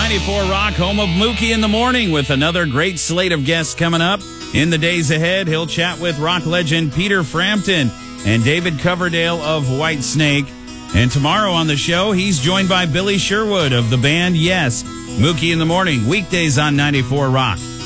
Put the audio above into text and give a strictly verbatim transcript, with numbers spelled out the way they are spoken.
ninety-four Rock, home of Mookie in the Morning, with another great slate of guests coming up. In the days ahead, he'll chat with rock legend Peter Frampton and David Coverdale of Whitesnake. And tomorrow on the show, he's joined by Billy Sherwood of the band Yes. Mookie in the Morning, weekdays on ninety-four Rock.